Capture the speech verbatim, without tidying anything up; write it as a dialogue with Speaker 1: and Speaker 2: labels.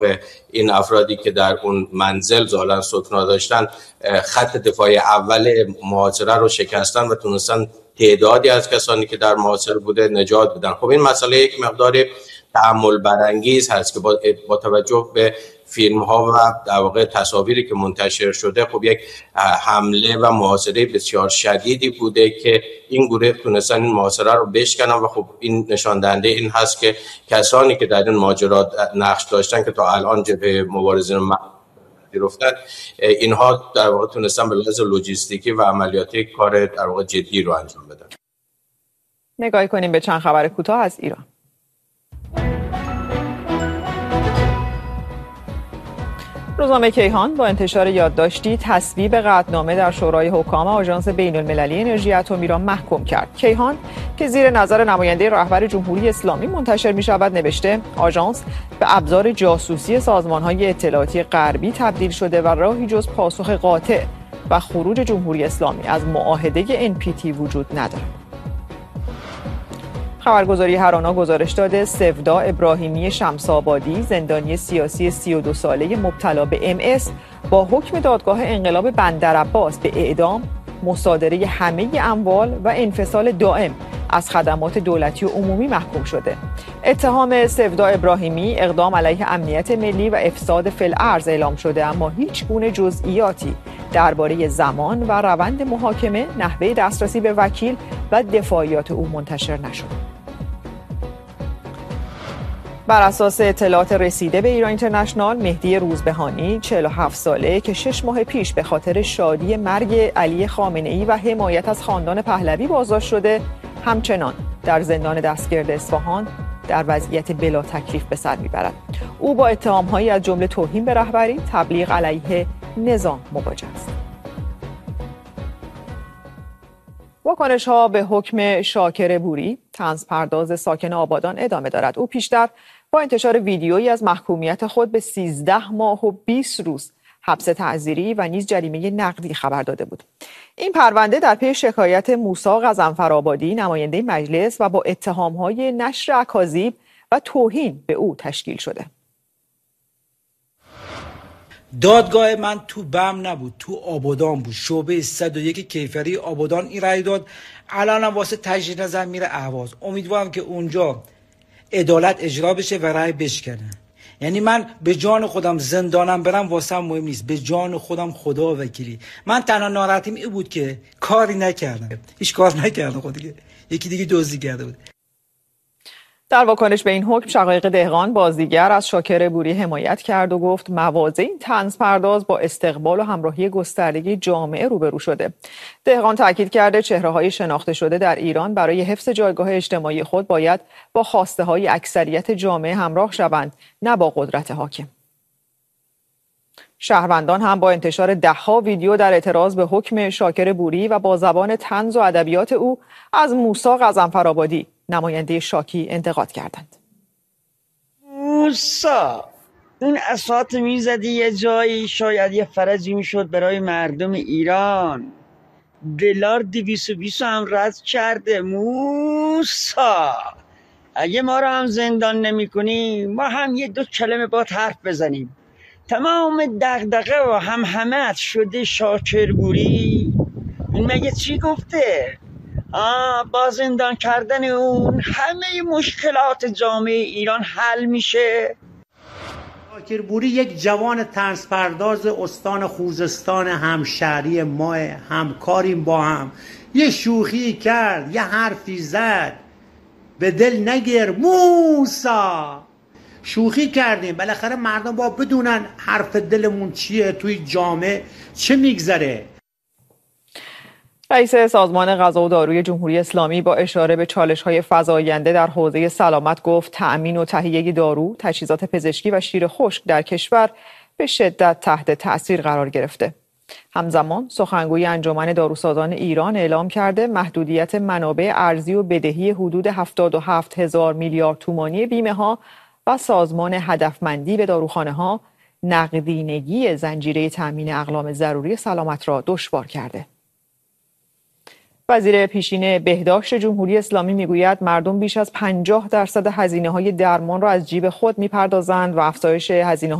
Speaker 1: این افرادی که در اون منزل ظاهراً سکنا داشتن خط دفاعی اول محاصره رو شکستن و تونستن تعدادی از کسانی که در محاصره بوده نجات بدن. خب این مسئله یک مقدار تأمل برانگیز هست که با, با توجه به فیلم ها و در واقع تصاویری که منتشر شده خب یک حمله و محاصره بسیار شدیدی بوده که این گروه تونستن این محاصره رو بشکنن و خب این نشان دهنده این هست که کسانی که در این ماجرا نقش داشتن که تا الان جبهه مبارزین گرفتن اینها در واقع تونستن به لحاظ لوجستیکی و عملیاتی کار در واقع جدی رو انجام بدن.
Speaker 2: نگاهی کنیم به چند خبر کوتاه از ایران. روزنامه کیهان با انتشار یادداشتی تصویب قطعنامه در شورای حکام آژانس بین‌المللی انرژی اتمی را محکوم کرد. کیهان که زیر نظر نماینده رهبر جمهوری اسلامی منتشر می شود نوشته آژانس به ابزار جاسوسی سازمان‌های اطلاعاتی غربی تبدیل شده و راهی جز پاسخ قاطع و خروج جمهوری اسلامی از معاهده ان پی تی وجود ندارد. خبرگزاری هرانا گزارش داده سفدا ابراهیمی شمس‌آبادی زندانی سیاسی سی و دو ساله مبتلا به ام اس با حکم دادگاه انقلاب بندرعباس به اعدام، مصادره همه اموال و انفصال دائم از خدمات دولتی و عمومی محکوم شده. اتهام سفدا ابراهیمی اقدام علیه امنیت ملی و افساد فی‌الارض اعلام شده اما هیچ گونه جزئیاتی درباره زمان و روند محاکمه، نحوه دسترسی به وکیل و دفاعیات او منتشر نشد. بر اساس اطلاعات رسیده به ایران اینترنشنال، مهدی روزبهانی چهل و هفت ساله که شش ماه پیش به خاطر شادی مرگ علی خامنه‌ای و حمایت از خاندان پهلوی بازداشت شده، همچنان در زندان دستگرد اصفهان در وضعیت بلا تکلیف به سر میبرد. او با اتهام‌هایی از جمله توهین به رهبری، تبلیغ علیه نظام مواجه است. واکنش‌ها به حکم شاکر بوری، طنزپرداز ساکن آبادان ادامه دارد. او پیشتر با انتشار ویدیویی از محکومیت خود به سیزده ماه و بیست روز حبس تعزیری و نیز جریمه نقدی خبر داده بود. این پرونده در پی شکایت موسی غضنفرآبادی نماینده مجلس و با اتهام‌های نشر اکاذیب و توهین به او تشکیل شده.
Speaker 3: دادگاه من تو بم نبود، تو آبادان بود. شعبه صد و یک کیفری آبادان این رأی داد. الان واسه تجدید نظر میره اهواز. امیدوارم که اونجا عدالت اجرا بشه و رأی بشکنه. یعنی من به جان خودم زندانم برم واسه هم مهم نیست، به جان خودم خدا وکیلی. من تنها ناراحتیم این بود که کاری نکردم، هیچ کار نکردم. خود دیگه یکی دیگه دزدی کرده بود.
Speaker 2: در واکنش به این حکم شقایق دهقان بازیگر از شاکر بوری حمایت کرد و گفت مواضع این طنزپرداز با استقبال و همراهی گسترده جامعه روبرو شده. دهقان تاکید کرده چهره‌های شناخته شده در ایران برای حفظ جایگاه اجتماعی خود باید با خواسته‌های اکثریت جامعه همراه شوند، نه با قدرت حاکم. شهروندان هم با انتشار ده‌ها ویدیو در اعتراض به حکم شاکر بوری و با زبان طنز و ادبیات او از موسی غضنفرآبادی نماینده شاکی انتقاد کردند.
Speaker 4: موسی این اسات میزدی یه جایی شاید یه فرجی میشد برای مردم ایران. دلار دویست و بیست هم رد کرده. موسی اگه ما رو هم زندان نمی کنی ما هم یه دو کلمه با حرف بزنیم. تمام دغدغه و هم همت شده شاکر بوری. این مگه چی گفته؟ آه با زندان کردن اون همه مشکلات جامعه ایران حل میشه.
Speaker 5: شاکر بوری یک جوان طنزپرداز استان خوزستان همشهری ما، همکاریم با هم. یه شوخی کرد، یه حرفی زد، به دل نگیر موسا. شوخی کردیم، بالاخره مردم با بدونن حرف دلمون چیه، توی جامعه چه میگذره.
Speaker 2: رئیس سازمان غذا و داروی جمهوری اسلامی با اشاره به چالش‌های فزاینده در حوزه سلامت گفت تأمین و تهیه دارو، تجهیزات پزشکی و شیر خشک در کشور به شدت تحت تأثیر قرار گرفته. همزمان سخنگوی انجمن داروسازان ایران اعلام کرده محدودیت منابع ارزی و بدهی حدود هفتاد و هفت هزار میلیارد تومانی بیمه‌ها و سازمان هدفمندی به داروخانه‌ها نقدینگی زنجیره تأمین اقلام ضروری سلامت را دشوار کرده. وزیر پیشین بهداشت جمهوری اسلامی میگوید مردم بیش از پنجاه درصد هزینه‌های درمان را از جیب خود میپردازند و افزایش هزینه‌های